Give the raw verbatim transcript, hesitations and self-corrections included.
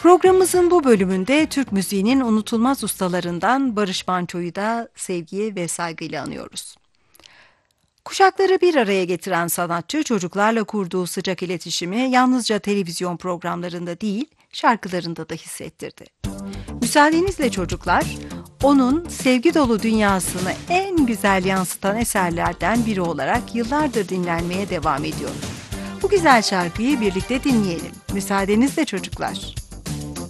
Programımızın bu bölümünde Türk müziğinin unutulmaz ustalarından Barış Manço'yu da sevgi ve saygıyla anıyoruz. Kuşakları bir araya getiren sanatçı, çocuklarla kurduğu sıcak iletişimi yalnızca televizyon programlarında değil, şarkılarında da hissettirdi. Müsaadenizle çocuklar, onun sevgi dolu dünyasını en güzel yansıtan eserlerden biri olarak yıllardır dinlenmeye devam ediyor. Bu güzel şarkıyı birlikte dinleyelim. Müsaadenizle çocuklar.